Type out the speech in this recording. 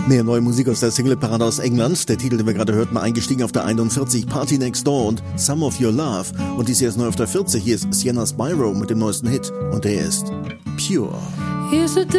Mehr neue Musik aus der Singleparade aus England. Der Titel, den wir gerade hörten, eingestiegen auf der 41, Party Next Door und Some of Your Love. Und dies hier ist neu auf der 40. Hier ist Sienna Spyro mit dem neuesten Hit. Und der ist Pure.